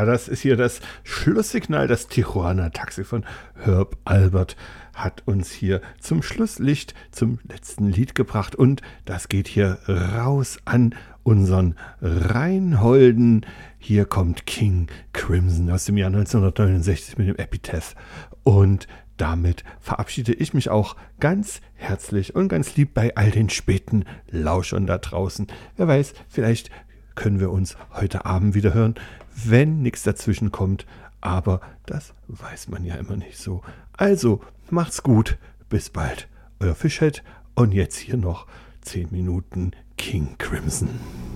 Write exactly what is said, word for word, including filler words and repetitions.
Ja, das ist hier das Schlusssignal. Das Tijuana-Taxi von Herb Alpert hat uns hier zum Schlusslicht, zum letzten Lied gebracht. Und das geht hier raus an unseren Reinholden. Hier kommt King Crimson aus dem Jahr neunzehnhundertneunundsechzig mit dem Epitaph. Und damit verabschiede ich mich auch ganz herzlich und ganz lieb bei all den späten Lauschern da draußen. Wer weiß, vielleicht können wir uns heute Abend wieder hören, wenn nichts dazwischen kommt. Aber das weiß man ja immer nicht so. Also, macht's gut. Bis bald. Euer Fischhead. Und jetzt hier noch zehn Minuten King Crimson.